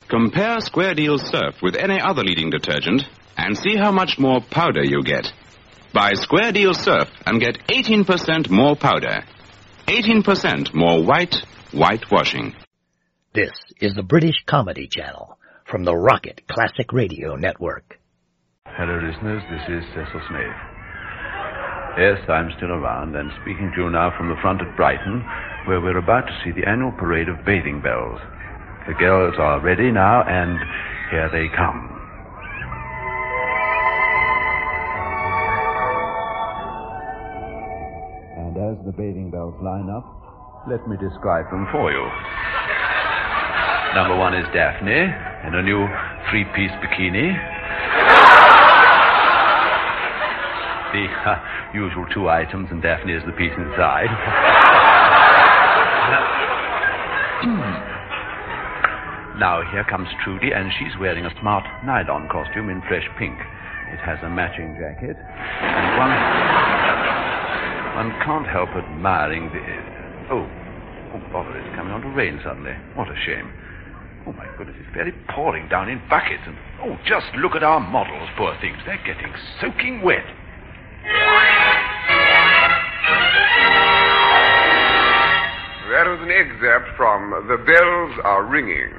Compare Square Deal Surf with any other leading detergent and see how much more powder you get. Buy Square Deal Surf and get 18% more powder. 18% more whitewashing. This is the British Comedy Channel from the Rocket Classic Radio Network. Hello, listeners. This is Cecil Smith. Yes, I'm still around and speaking to you now from the front at Brighton, where we're about to see the annual parade of bathing bells. The girls are ready now, and here they come. And as the bathing bells line up, let me describe them for you. Number one is Daphne, in a new three-piece bikini. The usual two items, and Daphne is the piece inside. Now, here comes Trudy, and she's wearing a smart nylon costume in fresh pink. It has a matching jacket, and one can't help admiring the... Oh, bother, it's coming on to rain suddenly. What a shame. Oh, my goodness, it's fairly pouring down in buckets, and, just look at our models, poor things. They're getting soaking wet. That was an excerpt from The Bells Are Ringing.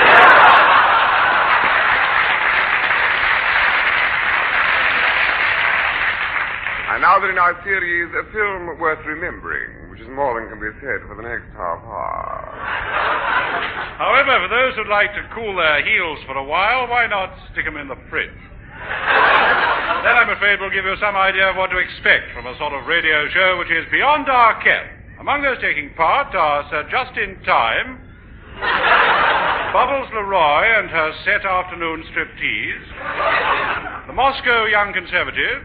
And now that in our series, a film worth remembering, which is more than can be said for the next half hour. However, for those who'd like to cool their heels for a while, why not stick them in the fridge? Then I'm afraid we'll give you some idea of what to expect from a sort of radio show which is beyond our ken. Among those taking part are Sir Justin Time, Bubbles Leroy and her set afternoon striptease, the Moscow Young Conservatives,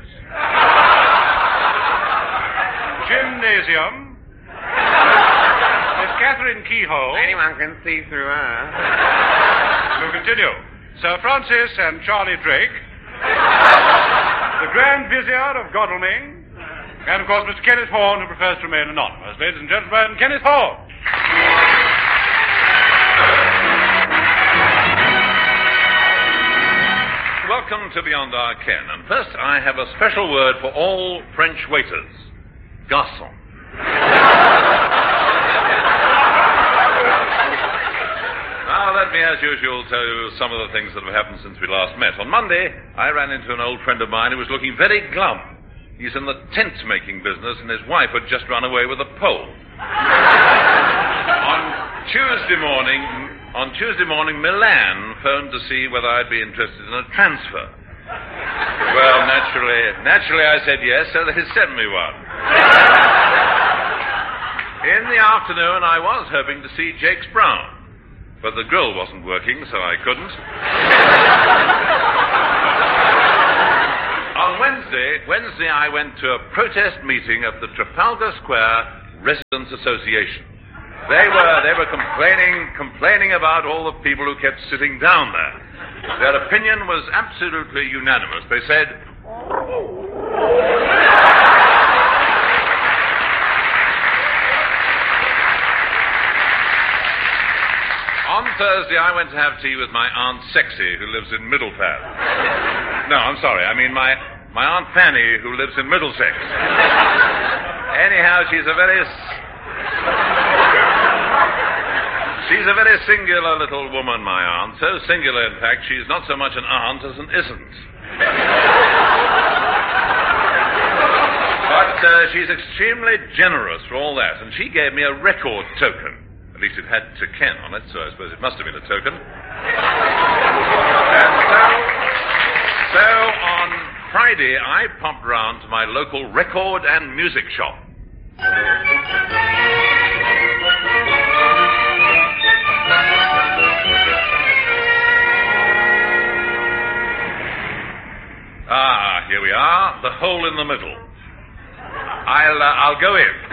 Gymnasium, Miss Catherine Keyhole. Anyone can see through her. To continue, Sir Francis and Charlie Drake, the Grand Vizier of Godalming, and, of course, Mr. Kenneth Horne, who prefers to remain anonymous. Ladies and gentlemen, Kenneth Horne. Welcome to Beyond Our Ken. And first, I have a special word for all French waiters. Garçon. Now, let me, as usual, tell you some of the things that have happened since we last met. On Monday, I ran into an old friend of mine who was looking very glum. He's in the tent-making business, and his wife had just run away with a pole. On Tuesday morning, Milan phoned to see whether I'd be interested in a transfer. Well, naturally I said yes, so they sent me one. In the afternoon, I was hoping to see Jakes Brown, but the grill wasn't working, so I couldn't. On Wednesday, I went to a protest meeting of the Trafalgar Square Residents Association. They were complaining about all the people who kept sitting down there. Their opinion was absolutely unanimous. They said, on Thursday, I went to have tea with my Aunt Sexy, who lives in Middlefad. No, I'm sorry. I mean my Aunt Fanny, who lives in Middlesex. Anyhow, she's a very singular little woman, my aunt. So singular, in fact, she's not so much an aunt as an isn't. But she's extremely generous for all that, and she gave me a record token. At least it had to Ken on it, so I suppose it must have been a token. And so on Friday, I popped round to my local record and music shop. Here we are, the hole in the middle. I'll go in.